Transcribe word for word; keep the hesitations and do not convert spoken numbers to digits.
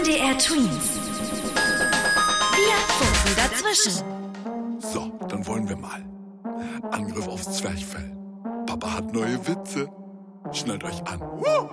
D R Tweens. Wir funken dazwischen. So, dann wollen wir mal. Angriff aufs Zwerchfell. Papa hat neue Witze. Schnallt euch an. Woo!